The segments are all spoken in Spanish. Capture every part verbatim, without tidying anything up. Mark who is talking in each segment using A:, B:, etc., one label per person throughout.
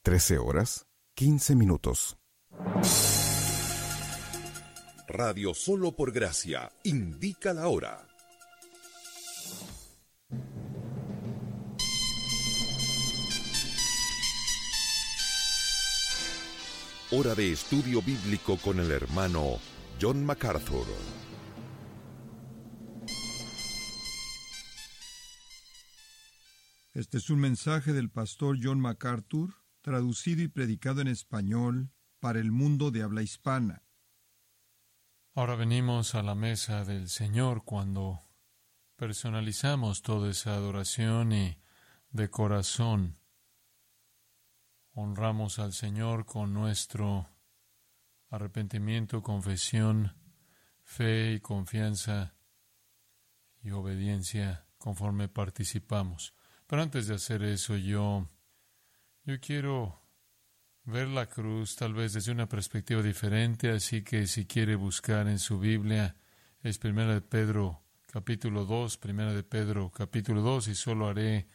A: trece horas, quince minutos.
B: Radio Solo por Gracia indica la hora. Hora de estudio bíblico con el hermano John MacArthur.
C: Este es un mensaje del pastor John MacArthur, traducido y predicado en español para el mundo de habla hispana.
D: Ahora venimos a la mesa del Señor cuando personalizamos toda esa adoración y de corazón honramos al Señor con nuestro arrepentimiento, confesión, fe y confianza y obediencia conforme participamos. Pero antes de hacer eso, yo, yo quiero ver la cruz tal vez desde una perspectiva diferente, así que si quiere buscar en su Biblia, es Primera de Pedro capítulo dos, Primera de Pedro capítulo dos, y solo haré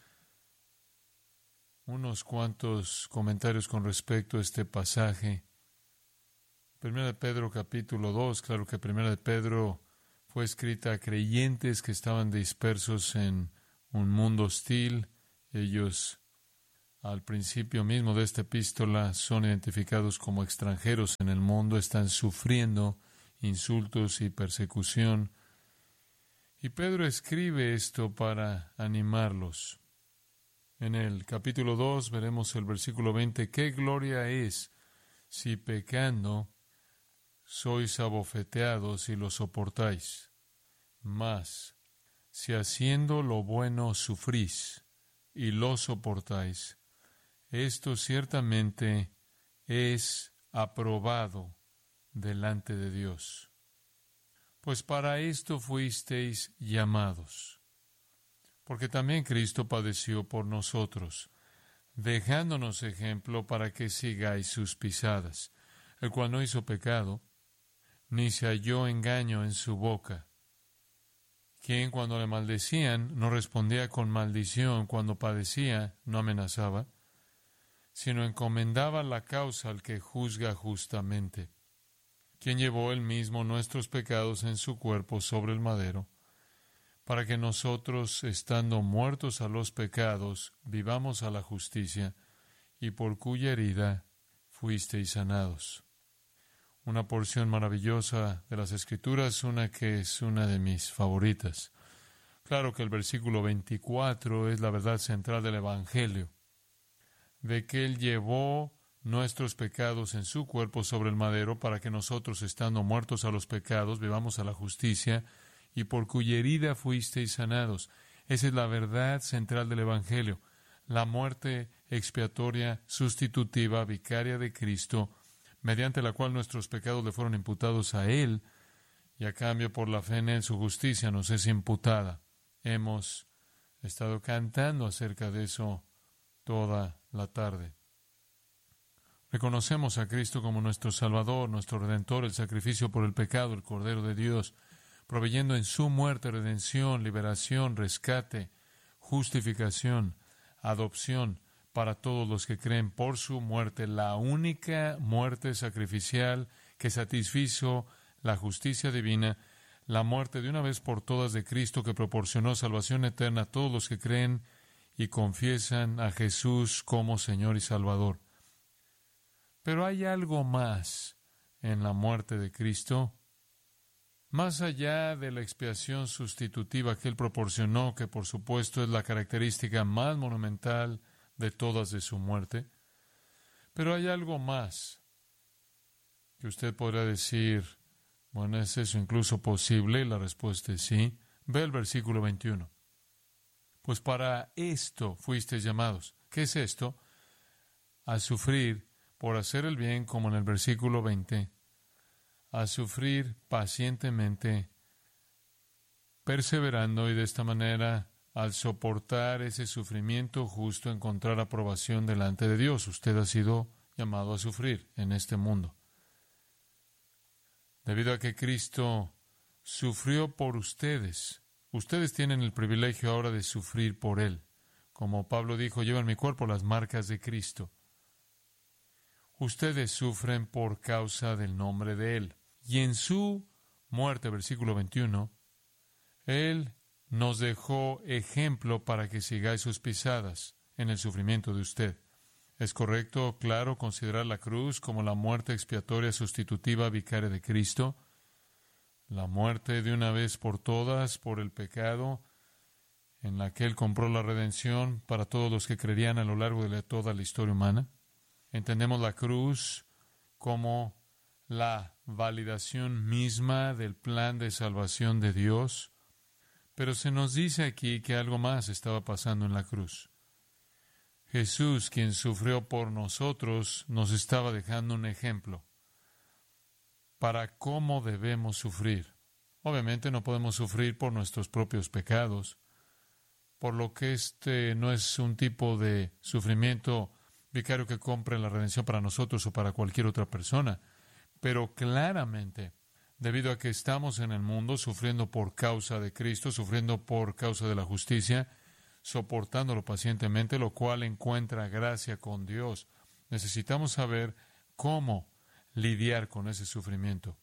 D: unos cuantos comentarios con respecto a este pasaje. Primera de Pedro capítulo dos, claro que Primera de Pedro fue escrita a creyentes que estaban dispersos en un mundo hostil. Ellos, al principio mismo de esta epístola, son identificados como extranjeros en el mundo, están sufriendo insultos y persecución. Y Pedro escribe esto para animarlos. En el capítulo dos veremos el versículo veinte. ¿Qué gloria es si pecando sois abofeteados y lo soportáis? Mas, si haciendo lo bueno sufrís y lo soportáis, esto ciertamente es aprobado delante de Dios. Pues para esto fuisteis llamados, porque también Cristo padeció por nosotros, dejándonos ejemplo para que sigáis sus pisadas, el cual no hizo pecado, ni se halló engaño en su boca, quien cuando le maldecían no respondía con maldición, cuando padecía no amenazaba, sino encomendaba la causa al que juzga justamente, quien llevó él mismo nuestros pecados en su cuerpo sobre el madero, para que nosotros, estando muertos a los pecados, vivamos a la justicia, y por cuya herida fuisteis sanados. Una porción maravillosa de las Escrituras, una que es una de mis favoritas. Claro que el versículo veinticuatro es la verdad central del Evangelio, de que Él llevó nuestros pecados en su cuerpo sobre el madero, para que nosotros, estando muertos a los pecados, vivamos a la justicia, y por cuya herida fuisteis sanados. Esa es la verdad central del Evangelio, la muerte expiatoria, sustitutiva, vicaria de Cristo, mediante la cual nuestros pecados le fueron imputados a Él, y a cambio por la fe en Él su justicia nos es imputada. Hemos estado cantando acerca de eso toda la tarde. Reconocemos a Cristo como nuestro Salvador, nuestro Redentor, el sacrificio por el pecado, el Cordero de Dios, proveyendo en su muerte redención, liberación, rescate, justificación, adopción para todos los que creen por su muerte, la única muerte sacrificial que satisfizo la justicia divina, la muerte de una vez por todas de Cristo que proporcionó salvación eterna a todos los que creen y confiesan a Jesús como Señor y Salvador. Pero hay algo más en la muerte de Cristo. Más allá de la expiación sustitutiva que Él proporcionó, que por supuesto es la característica más monumental de todas de su muerte, pero hay algo más que usted podrá decir, bueno, ¿es eso incluso posible? La respuesta es sí. Ve el versículo veintiuno. Pues para esto fuisteis llamados. ¿Qué es esto? A sufrir por hacer el bien, como en el versículo veinte, a sufrir pacientemente, perseverando, y de esta manera, al soportar ese sufrimiento justo, encontrar aprobación delante de Dios. Usted ha sido llamado a sufrir en este mundo. Debido a que Cristo sufrió por ustedes, ustedes tienen el privilegio ahora de sufrir por Él. Como Pablo dijo, lleva en mi cuerpo las marcas de Cristo. ustedes sufren por causa del nombre de Él. Y en su muerte, versículo veintiuno, Él nos dejó ejemplo para que sigáis sus pisadas en el sufrimiento de usted. ¿Es correcto, claro, considerar la cruz como la muerte expiatoria sustitutiva vicaria de Cristo? La muerte de una vez por todas por el pecado, en la que Él compró la redención para todos los que creerían a lo largo de la, toda la historia humana. Entendemos la cruz como la validación misma del plan de salvación de Dios, pero se nos dice aquí que algo más estaba pasando en la cruz. Jesús, quien sufrió por nosotros, nos estaba dejando un ejemplo para cómo debemos sufrir. Obviamente no podemos sufrir por nuestros propios pecados, por lo que este no es un tipo de sufrimiento vicario que compre la redención para nosotros o para cualquier otra persona, pero claramente, debido a que estamos en el mundo sufriendo por causa de Cristo, sufriendo por causa de la justicia, soportándolo pacientemente, lo cual encuentra gracia con Dios, necesitamos saber cómo lidiar con ese sufrimiento.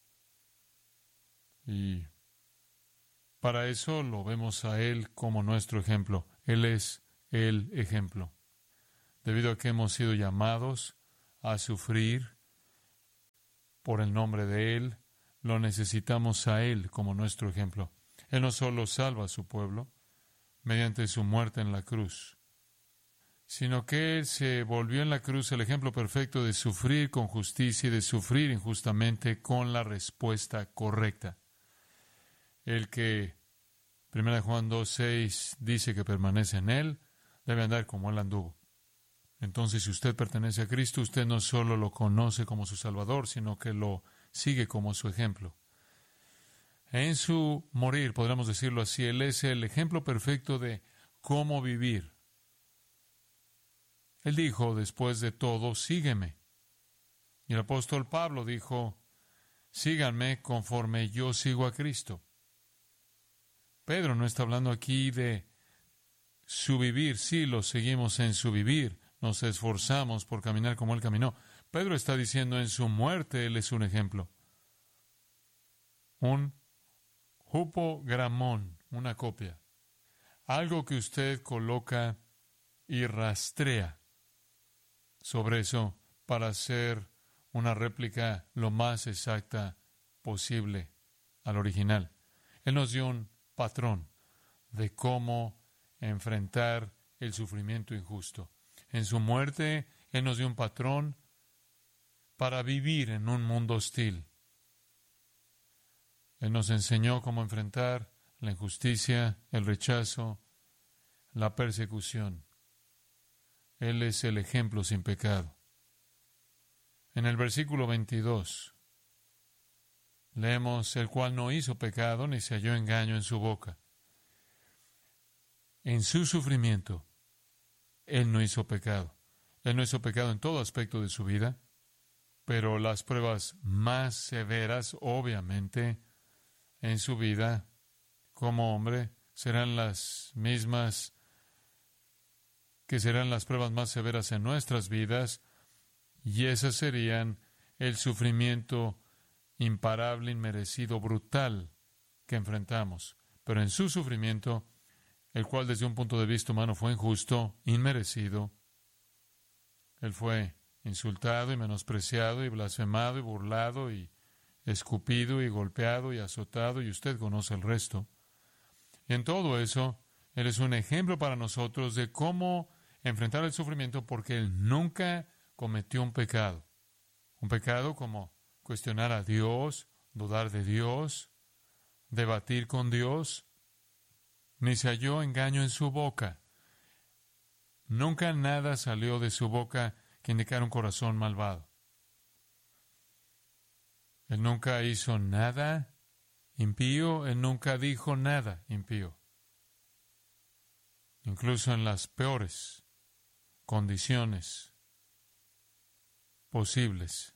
D: Y para eso lo vemos a Él como nuestro ejemplo. Él es el ejemplo. Debido a que hemos sido llamados a sufrir por el nombre de Él, lo necesitamos a Él como nuestro ejemplo. Él no solo salva a su pueblo mediante su muerte en la cruz, sino que Él se volvió en la cruz el ejemplo perfecto de sufrir con justicia y de sufrir injustamente con la respuesta correcta. El que, primera de Juan dos seis, dice que permanece en Él, debe andar como Él anduvo. Entonces, si usted pertenece a Cristo, usted no solo lo conoce como su Salvador, sino que lo sigue como su ejemplo. En su morir, podríamos decirlo así, Él es el ejemplo perfecto de cómo vivir. Él dijo, después de todo, sígueme. Y el apóstol Pablo dijo, síganme conforme yo sigo a Cristo. Pedro no está hablando aquí de su vivir. Sí, lo seguimos en su vivir. Nos esforzamos por caminar como Él caminó. Pedro está diciendo, en su muerte Él es un ejemplo. Un hupogramón, una copia. Algo que usted coloca y rastrea sobre eso para hacer una réplica lo más exacta posible al original. Él nos dio un patrón de cómo enfrentar el sufrimiento injusto. En su muerte, Él nos dio un patrón para vivir en un mundo hostil. Él nos enseñó cómo enfrentar la injusticia, el rechazo, la persecución. Él es el ejemplo sin pecado. En el versículo veintidós, leemos, el cual no hizo pecado ni se halló engaño en su boca. En su sufrimiento, Él no hizo pecado. Él no hizo pecado en todo aspecto de su vida, pero las pruebas más severas, obviamente, en su vida como hombre, serán las mismas que serán las pruebas más severas en nuestras vidas, y esas serían el sufrimiento imparable, inmerecido, brutal que enfrentamos. Pero en su sufrimiento, el cual desde un punto de vista humano fue injusto, inmerecido, Él fue insultado y menospreciado y blasfemado y burlado y escupido y golpeado y azotado, y usted conoce el resto. Y en todo eso, Él es un ejemplo para nosotros de cómo enfrentar el sufrimiento, porque Él nunca cometió un pecado. Un pecado como cuestionar a Dios, dudar de Dios, debatir con Dios. Ni se halló engaño en su boca. Nunca nada salió de su boca que indicara un corazón malvado. Él nunca hizo nada impío, Él nunca dijo nada impío. Incluso en las peores condiciones posibles.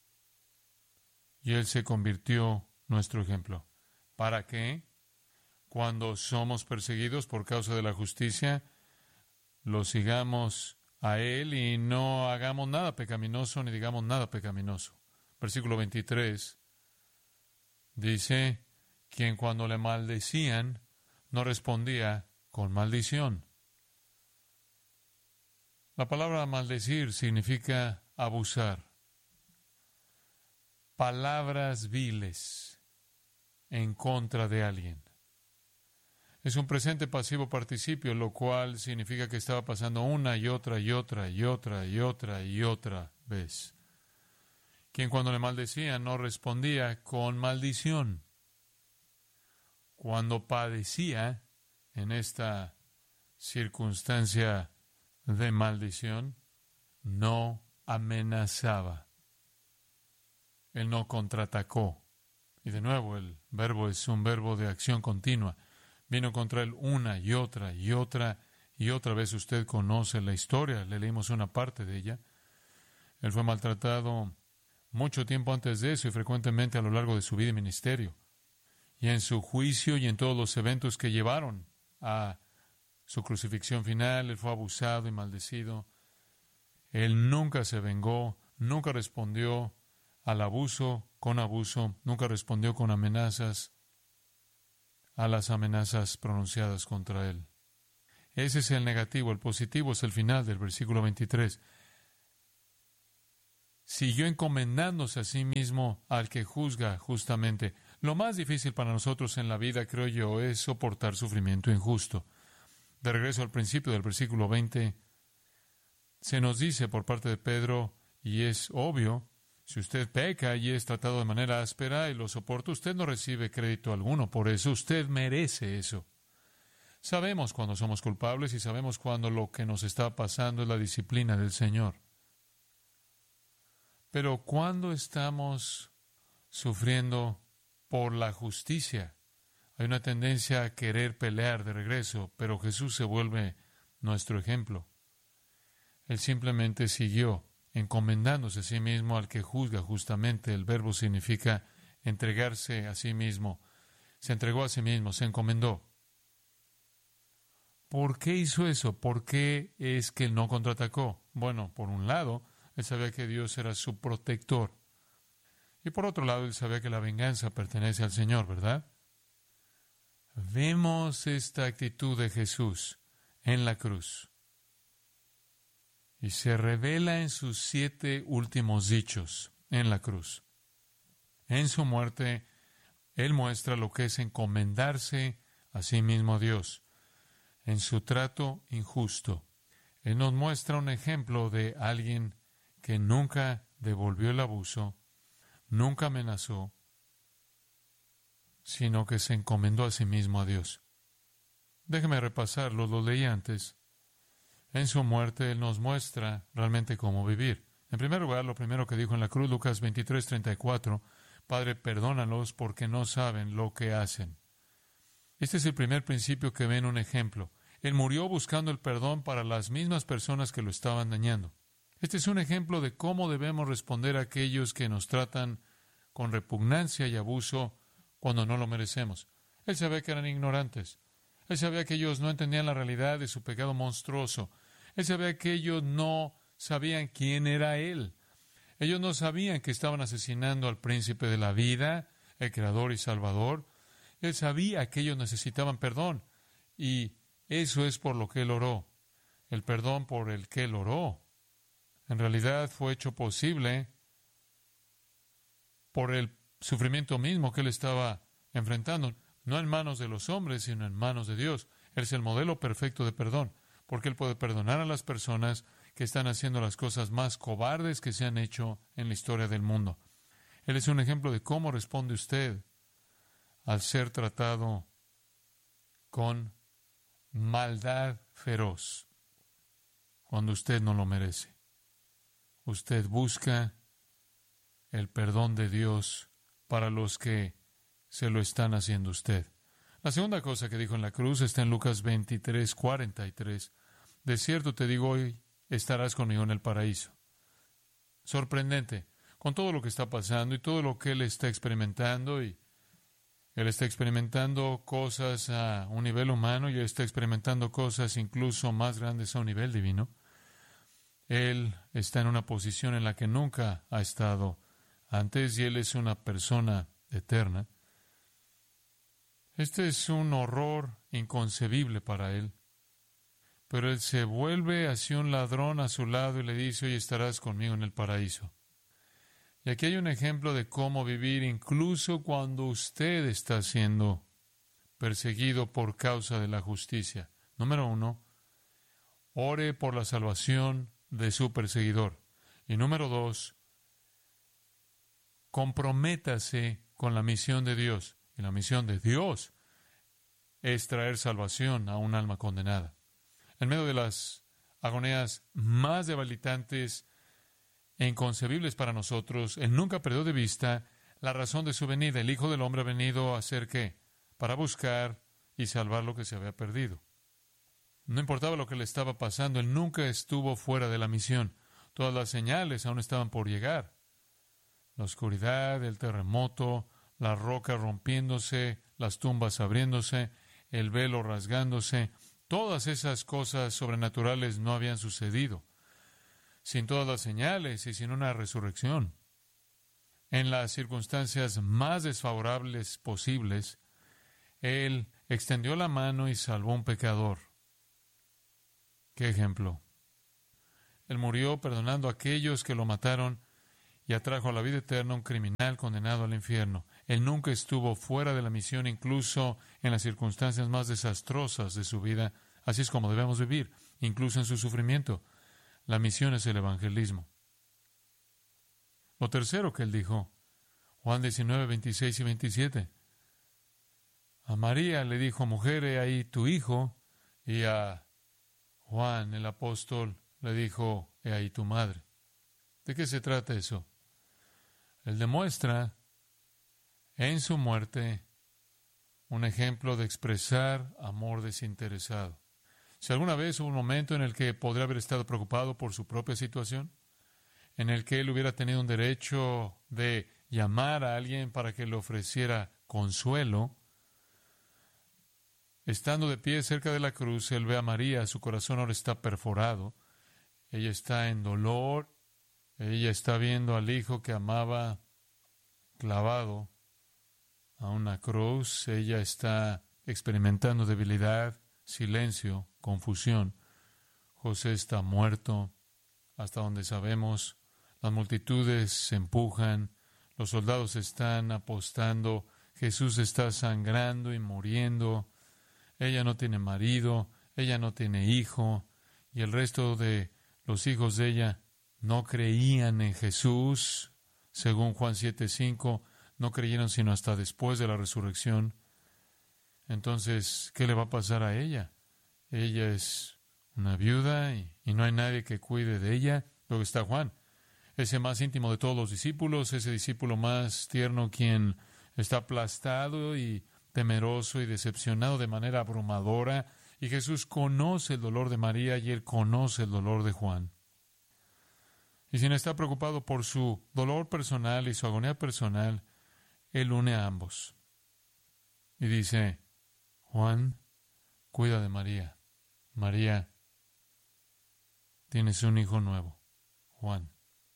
D: Y Él se convirtió nuestro ejemplo. ¿Para qué? Cuando somos perseguidos por causa de la justicia, lo sigamos a Él y no hagamos nada pecaminoso ni digamos nada pecaminoso. Versículo veintitrés dice, quien cuando le maldecían no respondía con maldición. La palabra maldecir significa abusar. Palabras viles en contra de alguien. Es un presente pasivo participio, lo cual significa que estaba pasando una y otra y otra y otra y otra y otra vez. Quien cuando le maldecía no respondía con maldición. Cuando padecía en esta circunstancia de maldición, no amenazaba. Él no contraatacó. Y de nuevo, el verbo es un verbo de acción continua. Vino contra él una y otra y otra y otra vez. Usted conoce la historia, le leímos una parte de ella. Él fue maltratado mucho tiempo antes de eso y frecuentemente a lo largo de su vida y ministerio. Y en su juicio y en todos los eventos que llevaron a su crucifixión final, él fue abusado y maldecido. Él nunca se vengó, nunca respondió al abuso con abuso, nunca respondió con amenazas a las amenazas pronunciadas contra él. Ese es el negativo. El positivo es el final del versículo veintitrés. Siguió encomendándose a sí mismo al que juzga justamente. Lo más difícil para nosotros en la vida, creo yo, es soportar sufrimiento injusto. De regreso al principio del versículo veinte, se nos dice por parte de Pedro, y es obvio, si usted peca y es tratado de manera áspera y lo soporta, usted no recibe crédito alguno por eso, usted merece eso. Sabemos cuando somos culpables y sabemos cuando lo que nos está pasando es la disciplina del Señor. Pero cuando estamos sufriendo por la justicia, hay una tendencia a querer pelear de regreso, pero Jesús se vuelve nuestro ejemplo. Él simplemente siguió encomendándose a sí mismo al que juzga justamente. El verbo significa entregarse a sí mismo. Se entregó a sí mismo, se encomendó. ¿Por qué hizo eso? ¿Por qué es que él no contraatacó? Bueno, por un lado, él sabía que Dios era su protector. Y por otro lado, él sabía que la venganza pertenece al Señor, ¿verdad? Vemos esta actitud de Jesús en la cruz. Y se revela en sus siete últimos dichos en la cruz. En su muerte, Él muestra lo que es encomendarse a sí mismo a Dios. En su trato injusto, Él nos muestra un ejemplo de alguien que nunca devolvió el abuso, nunca amenazó, sino que se encomendó a sí mismo a Dios. Déjeme repasarlo, lo leí antes. En su muerte, Él nos muestra realmente cómo vivir. En primer lugar, lo primero que dijo en la cruz, Lucas veintitrés, treinta y cuatro, Padre, perdónalos porque no saben lo que hacen. Este es el primer principio que ve en un ejemplo. Él murió buscando el perdón para las mismas personas que lo estaban dañando. Este es un ejemplo de cómo debemos responder a aquellos que nos tratan con repugnancia y abuso cuando no lo merecemos. Él sabía que eran ignorantes. Él sabía que ellos no entendían la realidad de su pecado monstruoso. Él sabía que ellos no sabían quién era Él. Ellos no sabían que estaban asesinando al príncipe de la vida, el Creador y Salvador. Él sabía que ellos necesitaban perdón. Y eso es por lo que Él oró. El perdón por el que Él oró. En realidad fue hecho posible por el sufrimiento mismo que Él estaba enfrentando. No en manos de los hombres, sino en manos de Dios. Él es el modelo perfecto de perdón, porque Él puede perdonar a las personas que están haciendo las cosas más cobardes que se han hecho en la historia del mundo. Él es un ejemplo de cómo responde usted al ser tratado con maldad feroz cuando usted no lo merece. Usted busca el perdón de Dios para los que se lo están haciendo usted. La segunda cosa que dijo en la cruz está en Lucas veintitrés, cuarenta y tres. De cierto te digo, hoy estarás conmigo en el paraíso. Sorprendente, con todo lo que está pasando y todo lo que Él está experimentando, y Él está experimentando cosas a un nivel humano y Él está experimentando cosas incluso más grandes a un nivel divino. Él está en una posición en la que nunca ha estado antes y Él es una persona eterna. Este es un horror inconcebible para Él. Pero Él se vuelve hacia un ladrón a su lado y le dice: hoy estarás conmigo en el paraíso. Y aquí hay un ejemplo de cómo vivir incluso cuando usted está siendo perseguido por causa de la justicia. Número uno, ore por la salvación de su perseguidor. Y número dos, comprométase con la misión de Dios. Y la misión de Dios es traer salvación a un alma condenada. En medio de las agonías más debilitantes e inconcebibles para nosotros, Él nunca perdió de vista la razón de su venida. El Hijo del Hombre ha venido a hacer ¿qué? Para buscar y salvar lo que se había perdido. No importaba lo que le estaba pasando, Él nunca estuvo fuera de la misión. Todas las señales aún estaban por llegar. La oscuridad, el terremoto, la roca rompiéndose, las tumbas abriéndose, el velo rasgándose, todas esas cosas sobrenaturales no habían sucedido sin todas las señales y sin una resurrección. En las circunstancias más desfavorables posibles, Él extendió la mano y salvó a un pecador. ¿Qué ejemplo? Él murió perdonando a aquellos que lo mataron y atrajo a la vida eterna a un criminal condenado al infierno. Él nunca estuvo fuera de la misión, incluso en las circunstancias más desastrosas de su vida. Así es como debemos vivir, incluso en su sufrimiento. La misión es el evangelismo. Lo tercero que Él dijo, Juan diecinueve, veintiséis y veintisiete. A María le dijo: mujer, he ahí tu hijo. Y a Juan, el apóstol, le dijo: he ahí tu madre. ¿De qué se trata eso? Él demuestra en su muerte un ejemplo de expresar amor desinteresado. Si alguna vez hubo un momento en el que podría haber estado preocupado por su propia situación, en el que él hubiera tenido un derecho de llamar a alguien para que le ofreciera consuelo, estando de pie cerca de la cruz, él ve a María, su corazón ahora está perforado, ella está en dolor, ella está viendo al hijo que amaba clavado a una cruz, ella está experimentando debilidad, silencio, confusión. José está muerto, hasta donde sabemos. Las multitudes se empujan, los soldados están apostando, Jesús está sangrando y muriendo. Ella no tiene marido, ella no tiene hijo, y el resto de los hijos de ella no creían en Jesús. Según Juan siete cinco, no creyeron sino hasta después de la resurrección. Entonces, ¿qué le va a pasar a ella? Ella es una viuda y, y no hay nadie que cuide de ella. Luego está Juan, ese más íntimo de todos los discípulos, ese discípulo más tierno, quien está aplastado y temeroso y decepcionado de manera abrumadora. Y Jesús conoce el dolor de María y Él conoce el dolor de Juan. Y sin estar preocupado por su dolor personal y su agonía personal, Él une a ambos. Y dice: Juan, cuida de María. María, tienes un hijo nuevo. Juan.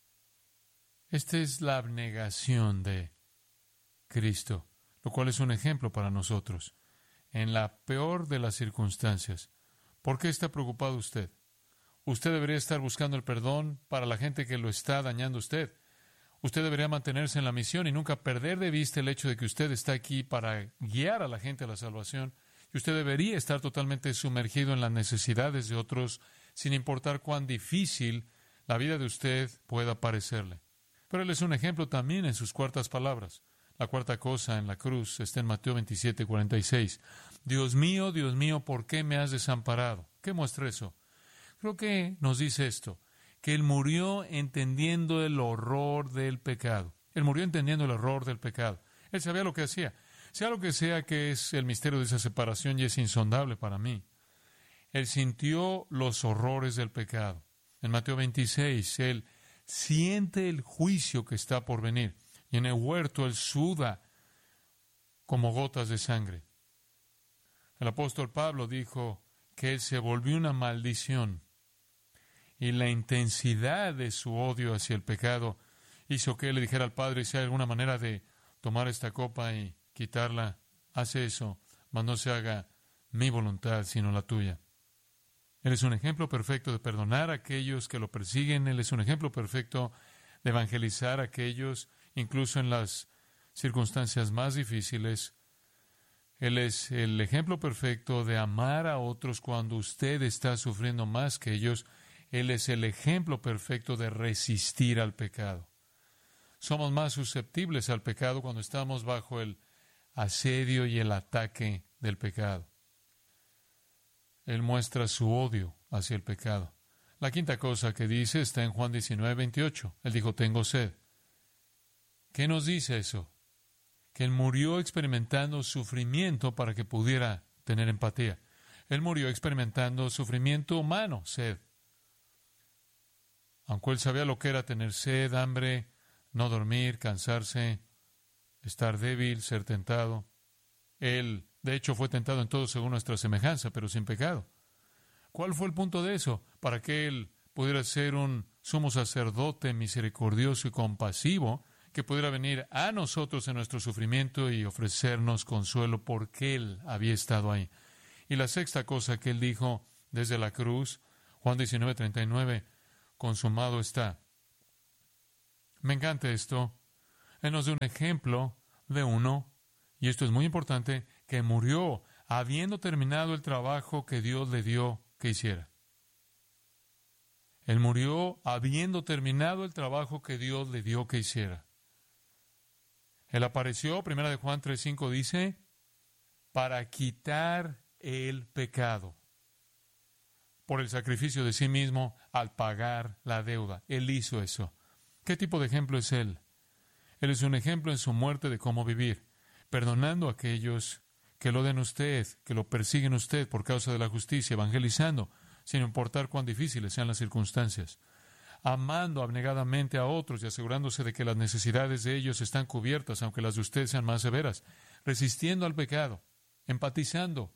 D: Esta es la abnegación de Cristo, lo cual es un ejemplo para nosotros. En la peor de las circunstancias, ¿por qué está preocupado usted? Usted debería estar buscando el perdón para la gente que lo está dañando a usted. Usted debería mantenerse en la misión y nunca perder de vista el hecho de que usted está aquí para guiar a la gente a la salvación. Y usted debería estar totalmente sumergido en las necesidades de otros, sin importar cuán difícil la vida de usted pueda parecerle. Pero Él es un ejemplo también en sus cuartas palabras. La cuarta cosa en la cruz está en Mateo veintisiete, cuarenta y seis. Dios mío, Dios mío, ¿por qué me has desamparado? ¿Qué muestra eso? Creo que nos dice esto, que Él murió entendiendo el horror del pecado. Él murió entendiendo el horror del pecado. Él sabía lo que hacía. Sea lo que sea que es el misterio de esa separación y es insondable para mí. Él sintió los horrores del pecado. En Mateo veintiséis, Él siente el juicio que está por venir. Y en el huerto Él suda como gotas de sangre. El apóstol Pablo dijo que Él se volvió una maldición. y la intensidad de su odio hacia el pecado hizo que él le dijera al Padre, si hay alguna manera de tomar esta copa y quitarla, hace eso, mas no se haga mi voluntad, sino la tuya. Él es un ejemplo perfecto de perdonar a aquellos que lo persiguen. Él es un ejemplo perfecto de evangelizar a aquellos, incluso en las circunstancias más difíciles. Él es el ejemplo perfecto de amar a otros cuando usted está sufriendo más que ellos. Él es el ejemplo perfecto de resistir al pecado. Somos más susceptibles al pecado cuando estamos bajo el asedio y el ataque del pecado. Él muestra su odio hacia el pecado. La quinta cosa que dice está en Juan diecinueve, veintiocho. Él dijo, tengo sed. ¿Qué nos dice eso? Que Él murió experimentando sufrimiento para que pudiera tener empatía. Él murió experimentando sufrimiento humano, sed. Aunque Él sabía lo que era tener sed, hambre, no dormir, cansarse, estar débil, ser tentado. Él, de hecho, fue tentado en todo según nuestra semejanza, pero sin pecado. ¿Cuál fue el punto de eso? Para que Él pudiera ser un sumo sacerdote misericordioso y compasivo, que pudiera venir a nosotros en nuestro sufrimiento y ofrecernos consuelo porque Él había estado ahí. Y la sexta cosa que Él dijo desde la cruz, Juan diecinueve, treinta y nueve, consumado está. Me encanta esto. Él nos da un ejemplo de uno, y esto es muy importante, que murió habiendo terminado el trabajo que Dios le dio que hiciera. Él murió habiendo terminado el trabajo que Dios le dio que hiciera. Él apareció, primera de Juan tres cinco dice, para quitar el pecado por el sacrificio de sí mismo al pagar la deuda. Él hizo eso. ¿Qué tipo de ejemplo es Él? Él es un ejemplo en su muerte de cómo vivir, perdonando a aquellos que lo den usted, que lo persiguen usted por causa de la justicia, evangelizando, sin importar cuán difíciles sean las circunstancias, amando abnegadamente a otros y asegurándose de que las necesidades de ellos están cubiertas, aunque las de usted sean más severas, resistiendo al pecado, empatizando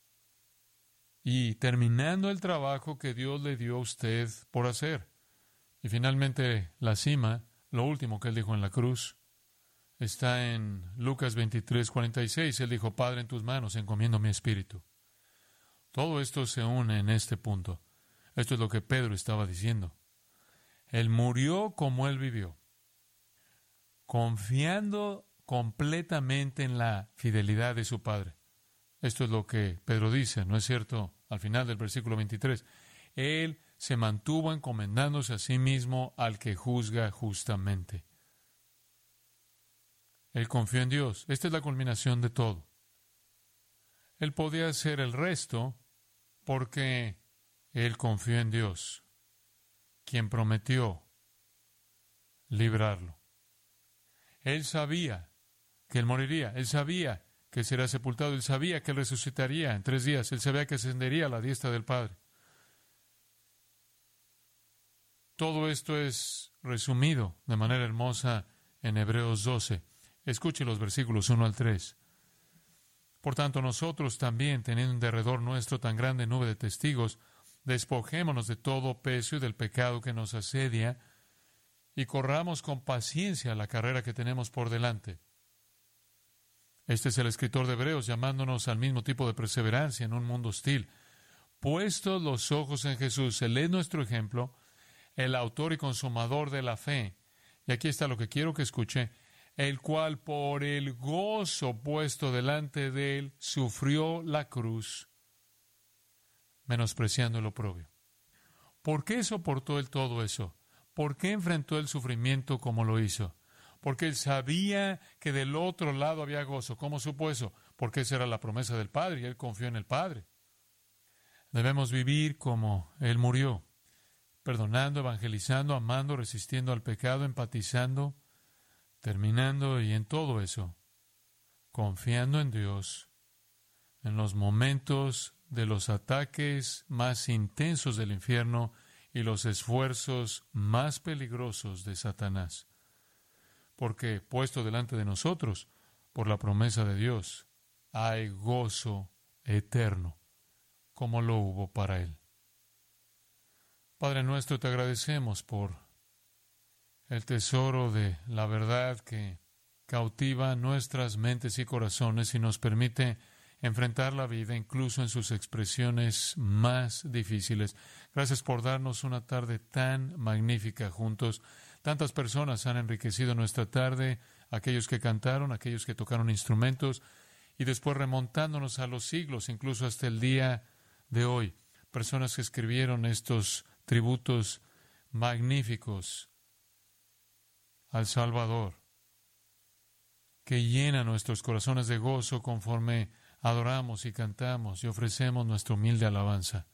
D: y terminando el trabajo que Dios le dio a usted por hacer. Y finalmente, la cima, lo último que Él dijo en la cruz, está en Lucas veintitrés, cuarenta y seis. Él dijo, Padre, en tus manos encomiendo mi espíritu. Todo esto se une en este punto. Esto es lo que Pedro estaba diciendo. Él murió como Él vivió, confiando completamente en la fidelidad de su Padre. Esto es lo que Pedro dice, ¿no es cierto? Al final del versículo veintitrés. Él se mantuvo encomendándose a sí mismo al que juzga justamente. Él confió en Dios. Esta es la culminación de todo. Él podía hacer el resto porque Él confió en Dios, quien prometió librarlo. Él sabía que Él moriría. Él sabía que será sepultado. Él sabía que Él resucitaría en tres días. Él sabía que ascendería a la diestra del Padre. Todo esto es resumido de manera hermosa en Hebreos doce. Escuche los versículos uno al tres. Por tanto, nosotros también, teniendo en derredor nuestro tan grande nube de testigos, despojémonos de todo peso y del pecado que nos asedia, y corramos con paciencia la carrera que tenemos por delante. Este es el escritor de Hebreos llamándonos al mismo tipo de perseverancia en un mundo hostil. Puestos los ojos en Jesús, Él es nuestro ejemplo, el autor y consumador de la fe. Y aquí está lo que quiero que escuche. El cual por el gozo puesto delante de Él sufrió la cruz, menospreciando el oprobio. ¿Por qué soportó Él todo eso? ¿Por qué enfrentó el sufrimiento como lo hizo? Porque Él sabía que del otro lado había gozo. ¿Cómo supo eso? Porque esa era la promesa del Padre y Él confió en el Padre. Debemos vivir como Él murió, perdonando, evangelizando, amando, resistiendo al pecado, empatizando, terminando y en todo eso, confiando en Dios, en los momentos de los ataques más intensos del infierno y los esfuerzos más peligrosos de Satanás. Porque, puesto delante de nosotros, por la promesa de Dios, hay gozo eterno, como lo hubo para Él. Padre nuestro, te agradecemos por el tesoro de la verdad que cautiva nuestras mentes y corazones y nos permite enfrentar la vida incluso en sus expresiones más difíciles. Gracias por darnos una tarde tan magnífica juntos. Tantas personas han enriquecido nuestra tarde, aquellos que cantaron, aquellos que tocaron instrumentos, y después remontándonos a los siglos, incluso hasta el día de hoy. Personas que escribieron estos tributos magníficos al Salvador, que llena nuestros corazones de gozo conforme adoramos y cantamos y ofrecemos nuestra humilde alabanza.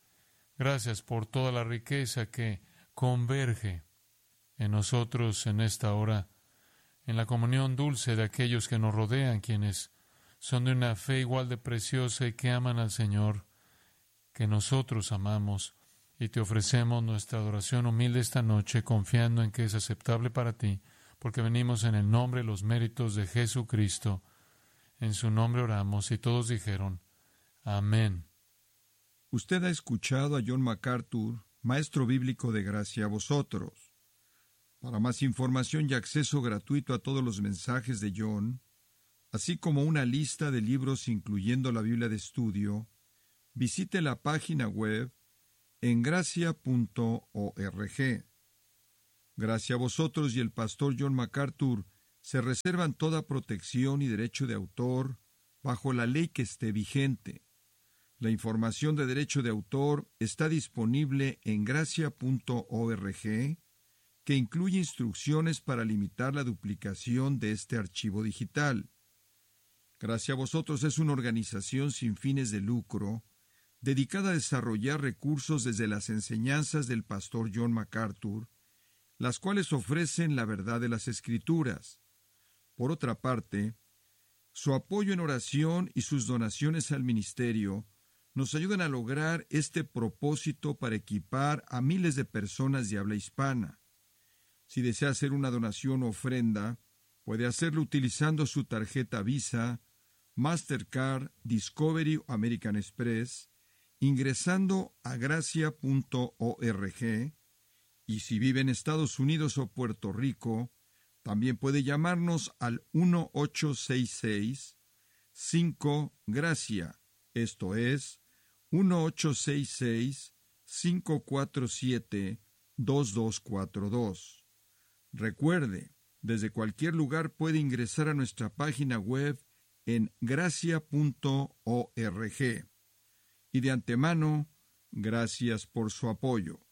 D: Gracias por toda la riqueza que converge en nosotros en esta hora, en la comunión dulce de aquellos que nos rodean, quienes son de una fe igual de preciosa y que aman al Señor, que nosotros amamos, y te ofrecemos nuestra adoración humilde esta noche, confiando en que es aceptable para ti, porque venimos en el nombre y los méritos de Jesucristo. En su nombre oramos, y todos dijeron, amén.
C: Usted ha escuchado a John MacArthur, maestro bíblico de gracia a vosotros. Para más información y acceso gratuito a todos los mensajes de John, así como una lista de libros incluyendo la Biblia de estudio, visite la página web en gracia punto org. Gracia a vosotros y el pastor John MacArthur se reservan toda protección y derecho de autor bajo la ley que esté vigente. La información de derecho de autor está disponible en gracia punto org, que incluye instrucciones para limitar la duplicación de este archivo digital. Gracia a vosotros es una organización sin fines de lucro dedicada a desarrollar recursos desde las enseñanzas del pastor John MacArthur, las cuales ofrecen la verdad de las Escrituras. Por otra parte, su apoyo en oración y sus donaciones al ministerio nos ayudan a lograr este propósito para equipar a miles de personas de habla hispana. Si desea hacer una donación o ofrenda, puede hacerlo utilizando su tarjeta Visa, Mastercard, Discovery o American Express, ingresando a gracia punto org, y si vive en Estados Unidos o Puerto Rico, también puede llamarnos al uno ocho seis seis cinco gracia, esto es, uno ocho seis seis cinco cuatro siete dos dos cuatro dos. Recuerde, desde cualquier lugar puede ingresar a nuestra página web en gracia punto org. Y de antemano, gracias por su apoyo.